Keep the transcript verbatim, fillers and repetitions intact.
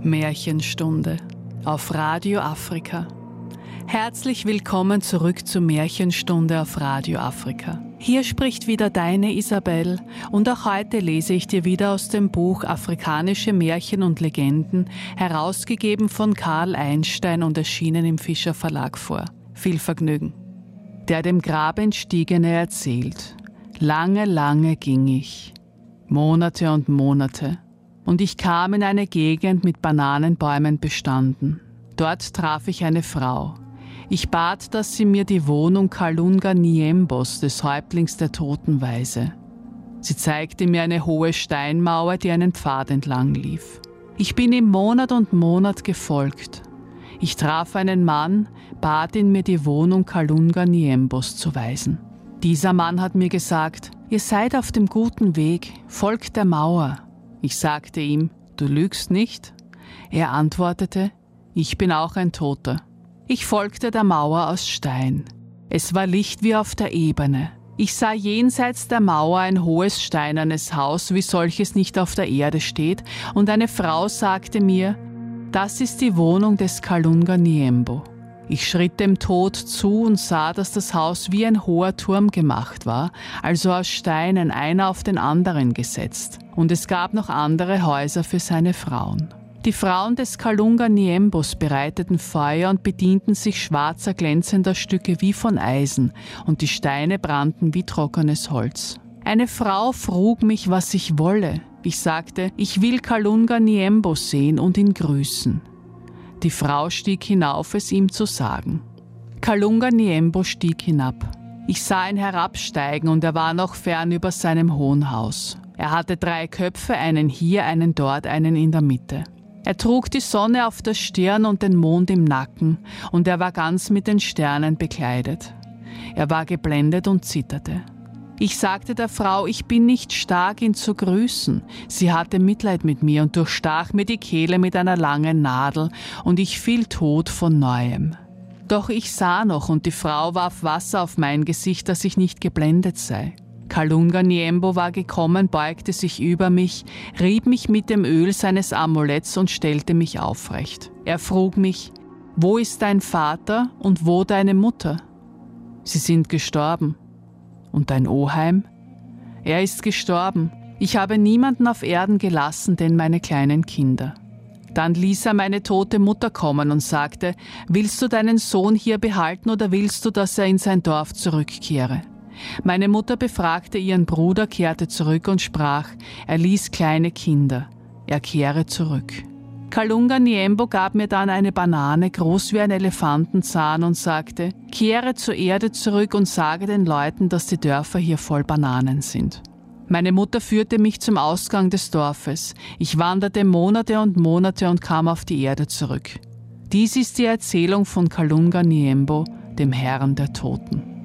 Märchenstunde auf Radio Afrika. Herzlich willkommen zurück zur Märchenstunde auf Radio Afrika. Hier spricht wieder deine Isabel und auch heute lese ich dir wieder aus dem Buch Afrikanische Märchen und Legenden, herausgegeben von Karl Einstein und erschienen im Fischer Verlag vor. Viel Vergnügen. Der dem Grab entstiegene erzählt: Lange, lange ging ich, Monate und Monate, und ich kam in eine Gegend mit Bananenbäumen bestanden. Dort traf ich eine Frau. Ich bat, dass sie mir die Wohnung Kalunga Niembos, des Häuptlings der Toten, weise. Sie zeigte mir eine hohe Steinmauer, die einen Pfad entlang lief. Ich bin ihm Monat und Monat gefolgt. Ich traf einen Mann, bat ihn, mir die Wohnung Kalunga Niembos zu weisen. Dieser Mann hat mir gesagt: Ihr seid auf dem guten Weg, folgt der Mauer. Ich sagte ihm: Du lügst nicht? Er antwortete: Ich bin auch ein Toter. Ich folgte der Mauer aus Stein. Es war Licht wie auf der Ebene. Ich sah jenseits der Mauer ein hohes steinernes Haus, wie solches nicht auf der Erde steht, und eine Frau sagte mir: Das ist die Wohnung des Kalunga Niembo. Ich schritt dem Tod zu und sah, dass das Haus wie ein hoher Turm gemacht war, also aus Steinen, einer auf den anderen gesetzt. Und es gab noch andere Häuser für seine Frauen. Die Frauen des Kalunga Niembos bereiteten Feuer und bedienten sich schwarzer, glänzender Stücke wie von Eisen, und die Steine brannten wie trockenes Holz. Eine Frau frug mich, was ich wolle. Ich sagte: Ich will Kalunga Niembo sehen und ihn grüßen. Die Frau stieg hinauf, es ihm zu sagen. Kalunga Niembo stieg hinab. Ich sah ihn herabsteigen, und er war noch fern über seinem hohen Haus. Er hatte drei Köpfe, einen hier, einen dort, einen in der Mitte. Er trug die Sonne auf der Stirn und den Mond im Nacken, und er war ganz mit den Sternen bekleidet. Er war geblendet und zitterte. Ich sagte der Frau: Ich bin nicht stark, ihn zu grüßen. Sie hatte Mitleid mit mir und durchstach mir die Kehle mit einer langen Nadel, und ich fiel tot von Neuem. Doch ich sah noch, und die Frau warf Wasser auf mein Gesicht, dass ich nicht geblendet sei. Kalunga Niembo war gekommen, beugte sich über mich, rieb mich mit dem Öl seines Amuletts und stellte mich aufrecht. Er frug mich: Wo ist dein Vater und wo deine Mutter? Sie sind gestorben. Und dein Oheim? Er ist gestorben. Ich habe niemanden auf Erden gelassen, denn meine kleinen Kinder. Dann ließ er meine tote Mutter kommen und sagte: Willst du deinen Sohn hier behalten oder willst du, dass er in sein Dorf zurückkehre? Meine Mutter befragte ihren Bruder, kehrte zurück und sprach: Er ließ kleine Kinder. Er kehre zurück. Kalunga Niembo gab mir dann eine Banane, groß wie ein Elefantenzahn, und sagte: Kehre zur Erde zurück und sage den Leuten, dass die Dörfer hier voll Bananen sind. Meine Mutter führte mich zum Ausgang des Dorfes. Ich wanderte Monate und Monate und kam auf die Erde zurück. Dies ist die Erzählung von Kalunga Niembo, dem Herrn der Toten.